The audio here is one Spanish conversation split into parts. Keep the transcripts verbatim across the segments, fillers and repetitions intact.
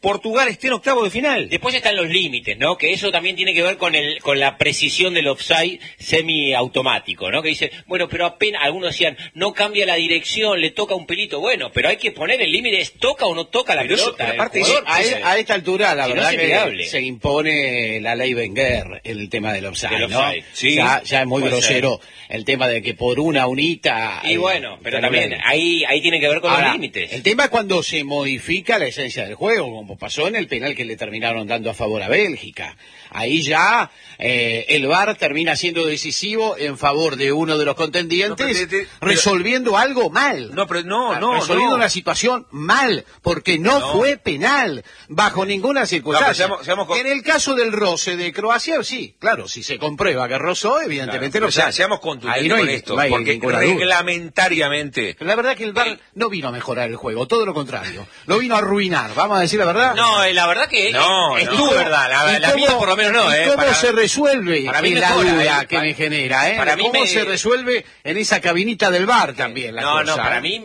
Portugal esté en octavo de final. Después están los límites, ¿no? Que eso también tiene que ver con el con la precisión del offside semiautomático, ¿no? Que dice, bueno, pero apenas, algunos decían, no cambia la dirección, le toca un pelito. Bueno, pero hay que poner el límite, ¿es toca o no toca la Pero eso, pelota? pero el aparte, jugador, a, pues, a esta altura, la si no verdad es que inviable. se impone la ley Wenger en el tema del offside, Del ¿no? offside, sí. ya, ya es muy Puede grosero el tema de que por una unita... Y eh, bueno, pero está también bien. ahí ahí tiene que ver con Ahora, los límites. el tema es cuando se modifica la esencia del juego, como pasó en el penal que le terminaron dando a favor a Bélgica. Ahí ya eh, el V A R termina siendo decisivo en favor de uno de los contendientes, No, pero te- te- resolviendo pero, algo mal. No, pero no, Ah, no, resolviendo no. una situación mal, porque no, No. fue penal, bajo ninguna circunstancia. No, pero seamos- seamos con- En el caso del roce de Croacia, sí, claro, si se comprueba que rozó, evidentemente Claro, no o sea, se- seamos ahí contundentes no hay- con esto, no hay porque ninguna duda. reglamentariamente... Pero la verdad que el V A R no vino a mejorar el juego, todo lo contrario, lo vino a arruinar, vamos a decir la verdad. No, eh, la verdad que No, es no. tu verdad, la, ¿Y la cómo- mía por lo menos no, ¿y ¿eh? cómo Para- se resuelve? para mí Es la mejora, duda ¿eh? que Para- me genera, ¿eh? para mí ¿Cómo me- se resuelve en esa cabinita del V A R también la No, cosa, no, para eh? mí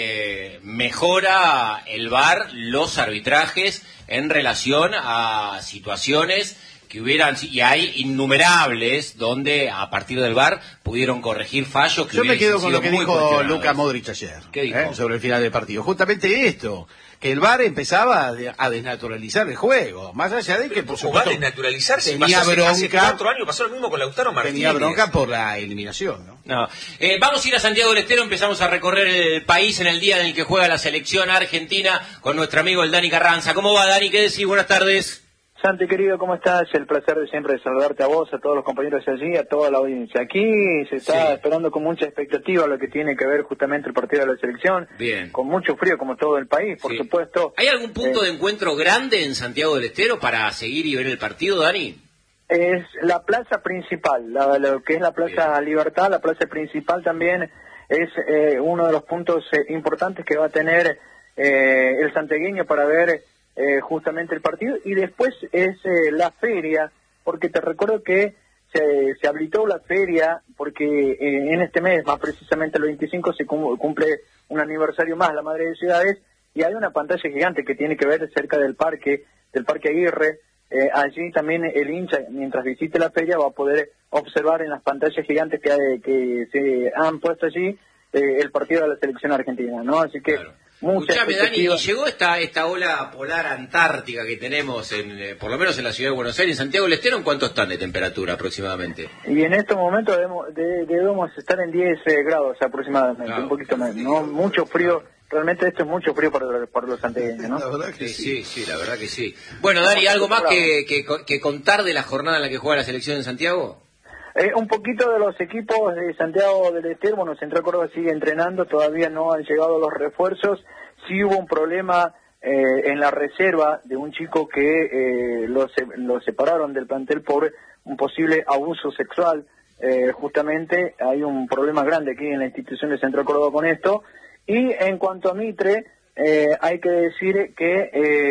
eh, mejora el V A R los arbitrajes en relación a situaciones que hubieran, y hay innumerables donde a partir del V A R pudieron corregir fallos que Yo me hubiesen quedo con lo sido que muy dijo cuestionables. Luka Modric ayer, ¿Qué dijo? ¿eh? sobre el final del partido. Justamente esto, que el V A R empezaba a, de- a desnaturalizar el juego, más allá de que, por ¿Cómo va a supuesto, desnaturalizarse? tenía Pasó hace- Hace bronca. cuatro años pasó lo mismo con Lautaro Martínez. tenía bronca por la eliminación, ¿no? No. Eh, vamos a ir a Santiago del Estero, empezamos a recorrer el país en el día en el que juega la selección argentina con nuestro amigo el Dani Carranza. ¿Cómo va, Dani? ¿Qué decís? Buenas tardes. Santi, querido, ¿cómo estás? El placer de siempre de saludarte a vos, a todos los compañeros de allí, a toda la audiencia. Aquí se está Sí. esperando con mucha expectativa lo que tiene que ver justamente el partido de la selección. Bien. Con mucho frío, como todo el país, por Sí. supuesto. ¿Hay algún punto Eh, de encuentro grande en Santiago del Estero para seguir y ver el partido, Dani? Es la plaza principal, la, lo que es la Plaza Bien. Libertad, la plaza principal también es eh, uno de los puntos eh, importantes que va a tener eh, el santiagueño para ver eh, justamente el partido, y después es eh, la feria, porque te recuerdo que se, se habilitó la feria porque eh, en este mes, más precisamente el veinticinco, se cum- cumple un aniversario más, la Madre de Ciudades, y hay una pantalla gigante que tiene que ver cerca del parque, del Parque Aguirre. Eh, allí también el hincha, mientras visite la feria, va a poder observar en las pantallas gigantes que, hay- que se han puesto allí eh, el partido de la selección argentina, ¿no? Así que Claro. mucha Escuchame, Dani, expectativa. y llegó esta esta ola polar antártica que tenemos, en, eh, por lo menos en la ciudad de Buenos Aires, en Santiago del Estero, ¿en cuánto están de temperatura aproximadamente? Y en estos momentos debemos, de- debemos estar en diez eh, grados aproximadamente, Claro. un poquito menos, ¿no? Mucho frío, realmente esto es mucho frío para, los- para los santiagueños, ¿no? La verdad que Sí, sí, sí, la verdad que sí. Bueno, Dani, ¿algo más que, que, que contar de la jornada en la que juega la selección en Santiago? Eh, un poquito de los equipos de Santiago del Estero. Bueno, Central Córdoba sigue entrenando, todavía no han llegado los refuerzos. Sí hubo un problema eh, en la reserva de un chico que eh, lo, se- lo separaron del plantel por un posible abuso sexual. Eh, justamente hay un problema grande aquí en la institución de Central Córdoba con esto. Y en cuanto a Mitre, eh, hay que decir que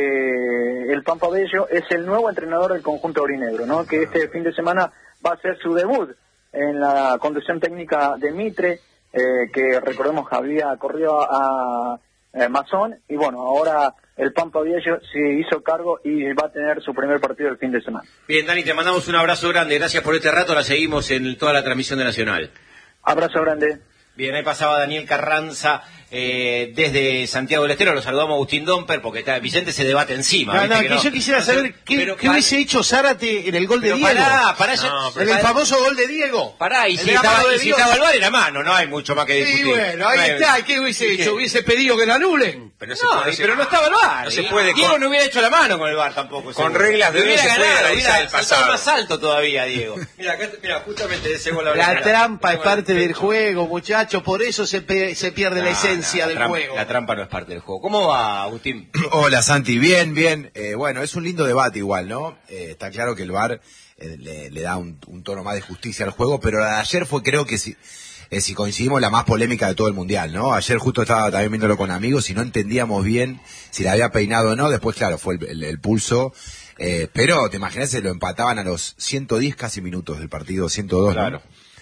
eh, el Pampa Bello es el nuevo entrenador del conjunto aurinegro, ¿no? Que este fin de semana va a ser su debut en la conducción técnica de Mitre, eh, que recordemos que había corrido a, a eh, Mazón, y bueno, ahora el Pampa Viejo se hizo cargo y va a tener su primer partido el fin de semana. Bien, Dani, te mandamos un abrazo grande, gracias por este rato, la seguimos en toda la transmisión de Nacional. Abrazo grande. Bien, ahí pasaba Daniel Carranza eh, desde Santiago del Estero, lo saludamos a Agustín Domper porque está, Vicente se debate encima. No, ¿viste no, que que no? yo quisiera saber qué, Pero qué pa- hubiese hecho Zárate en el gol de Pero Diego. pará, pará, ya- No, en el famoso gol de Diego. Pará, y El si de la estaba, mano de y si Dios. estaba el bar era mano, no hay mucho más que Sí, discutir. bueno, ahí No hay- está. ¿Qué hubiese ¿Y qué? hecho? ¿Hubiese pedido que lo anulen? Pero no se No, puede, y- pero no estaba el bar. no se y- puede Diego con- no hubiera hecho la mano con el bar tampoco. Con seguro. reglas de Le hubiera no se puede ganado, analizar hubiera el saltado pasado. más alto todavía, Diego. Mira, acá, mira, justamente ese gol La ahora- trampa es Tengo el parte del pecho. juego, muchachos. Por eso se, pe- se pierde la No, esencia no, la del trampa- juego. La trampa no es parte del juego. ¿Cómo va, Agustín? Hola Santi, bien, bien. Eh, bueno, es un lindo debate igual, ¿no? Eh, está claro que el V A R eh, le, le da un, un tono más de justicia al juego, pero la de ayer fue, creo que si, eh, si coincidimos, la más polémica de todo el Mundial, ¿no? Ayer justo estaba también viéndolo con amigos y no entendíamos bien si la había peinado o no. Después, claro, fue el, el- el pulso. Eh, pero te imaginas, se lo empataban a los ciento diez casi minutos del partido, ciento dos, ¿no? Claro.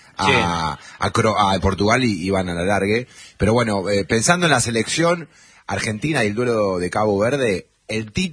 A, a, Cro- a Portugal y iban a la largue. Pero bueno, eh, pensando en la selección argentina y el duelo de Cabo Verde, el título